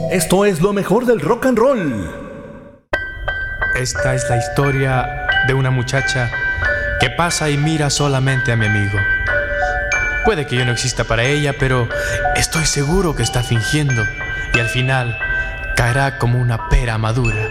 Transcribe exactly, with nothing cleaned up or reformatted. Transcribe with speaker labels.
Speaker 1: Esto es lo mejor del rock and roll.
Speaker 2: Esta es la historia de una muchacha que pasa y mira solamente a mi amigo. Puede que yo no exista para ella, pero estoy seguro que está fingiendo y al final caerá como una pera madura.